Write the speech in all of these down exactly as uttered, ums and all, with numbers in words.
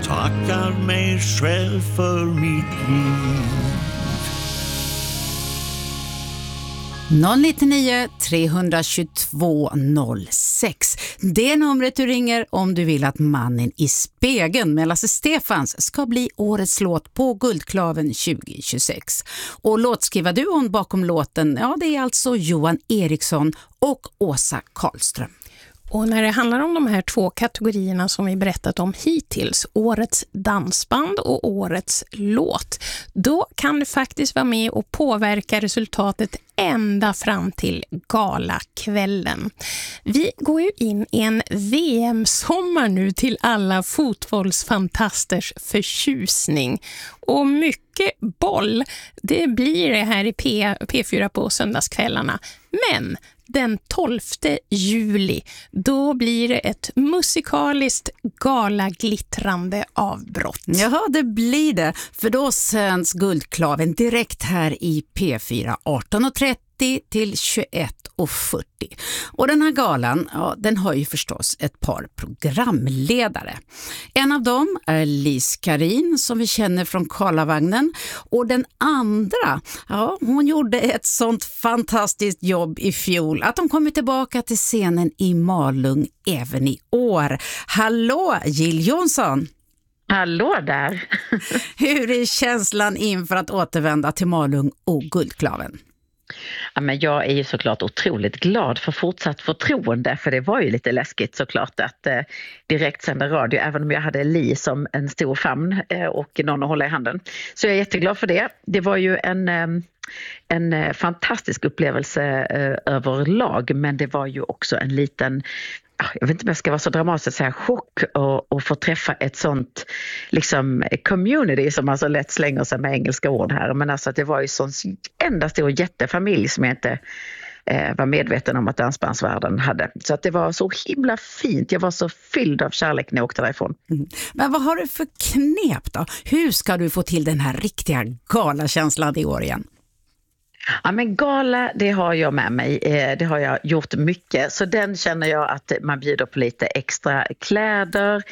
tackar mig själv för mitt liv. noll nio nio tre två två noll sex. Det är numret du ringer om du vill att Mannen i spegeln med Lasse Stefans ska bli årets låt på Guldklaven tjugo tjugosex. Och låtskrivarduon bakom låten, ja, det är alltså Johan Eriksson och Åsa Karlström. Och när det handlar om de här två kategorierna som vi berättat om hittills, årets dansband och årets låt, då kan du faktiskt vara med och påverka resultatet ända fram till galakvällen. Vi går ju in i en V M-sommar nu till alla fotbollsfantasters förtjusning. Och mycket boll, det blir det här i P- P4 på söndagskvällarna. Men den tolfte juli, då blir det ett musikaliskt galaglittrande avbrott. Ja, det blir det. För då sänds Guldklaven direkt här i P fyra arton trettio till tjugoett fyrtio. Och den här galan, ja, den har ju förstås ett par programledare. En av dem är Lis Karin som vi känner från Karlavagnen. Och den andra, ja, hon gjorde ett sånt fantastiskt jobb i fjol att hon kommer tillbaka till scenen i Malung även i år. Hallå, Jill Johnson! Hallå där! Hur är känslan inför att återvända till Malung och Guldklaven? Ja, men jag är ju såklart otroligt glad för fortsatt förtroende, för det var ju lite läskigt såklart att eh, direkt sända radio, även om jag hade Li som en stor famn eh, och någon att hålla i handen. Så jag är jätteglad för det. Det var ju en, eh, en eh, fantastisk upplevelse eh, överlag, men det var ju också en liten, jag vet inte om jag ska vara så dramatisk att säga, chock och, och få träffa ett sånt liksom community som alltså lätt slänger sig med engelska ord här. Men alltså att det var ju sån enda stor jättefamilj som jag inte eh, var medveten om att dansbandsvärlden hade. Så att det var så himla fint. Jag var så fylld av kärlek när jag åkte därifrån. Mm. Men vad har du för knep då? Hur ska du få till den här riktiga galakänslan i år igen? Ja, men gala, det har jag med mig. Det har jag gjort mycket. Så den känner jag att man bjuder på lite extra kläder.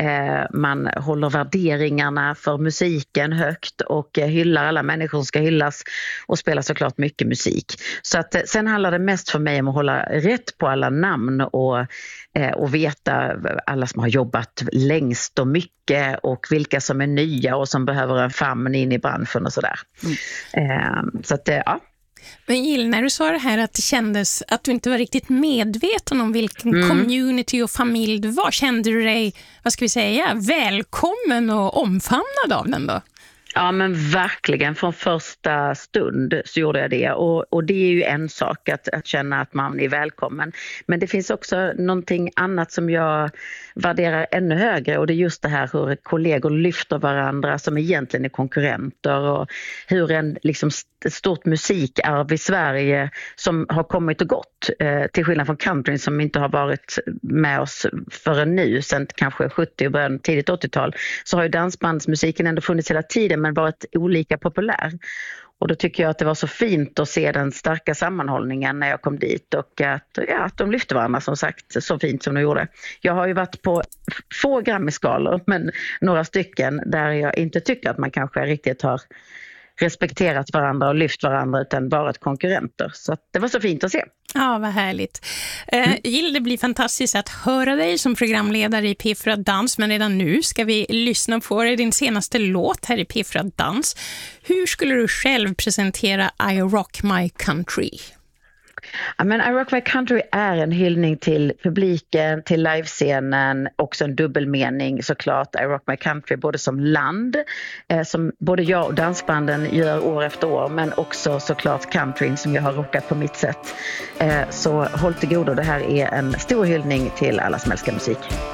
Man håller värderingarna för musiken högt och hyllar alla människor som ska hyllas och spelar såklart mycket musik. Så att sen handlar det mest för mig om att hålla rätt på alla namn och, och veta alla som har jobbat längst och mycket och vilka som är nya och som behöver en famn in i branschen och sådär. Mm. Så att, ja. Men Jill, när du sa det här att det kändes att du inte var riktigt medveten om vilken mm. community och familj du var, kände du dig, vad ska vi säga, välkommen och omfamnad av den då? Ja, men verkligen. Från första stund så gjorde jag det. Och, och det är ju en sak att, att känna att man är välkommen. Men det finns också någonting annat som jag värderar ännu högre. Och det är just det här hur kollegor lyfter varandra som egentligen är konkurrenter. Och hur en liksom stort musikarv i Sverige som har kommit och gått. Eh, till skillnad från countryn som inte har varit med oss förrän nu. Sen kanske sjuttio och början tidigt åttiotal. Så har ju dansbandsmusiken ändå funnits hela tiden men varit olika populär. Och då tycker jag att det var så fint att se den starka sammanhållningen när jag kom dit och att, ja, att de lyfte varandra som sagt så fint som de gjorde. Jag har ju varit på få Grammy-skalor men några stycken där jag inte tycker att man kanske riktigt har respekterat varandra och lyft varandra utan varit konkurrenter. Så att det var så fint att se. Ja, vad härligt. Eh, Jill, det blir fantastiskt att höra dig som programledare i P fyra Dans, men redan nu ska vi lyssna på dig, din senaste låt här i P fyra Dans. Hur skulle du själv presentera I Rock My Country? Ja, men I Rock My Country är en hyllning till publiken, till livescenen, också en dubbelmening såklart. I Rock My Country både som land, eh, som både jag och dansbanden gör år efter år, men också såklart countryn som jag har rockat på mitt sätt. Eh, så håll till godo, det här är en stor hyllning till alla som älskar musik.